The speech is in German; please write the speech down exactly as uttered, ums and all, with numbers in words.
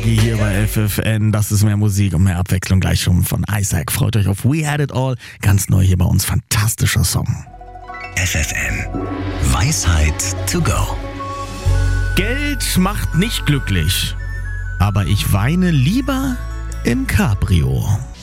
Boogie hier bei F F N. Das ist mehr Musik und mehr Abwechslung gleich schon von Isaac. Freut euch auf We Had It All. Ganz neu hier bei uns. Fantastischer Song. F F N. Weisheit to go. Geld macht nicht glücklich, aber ich weine lieber im Cabrio.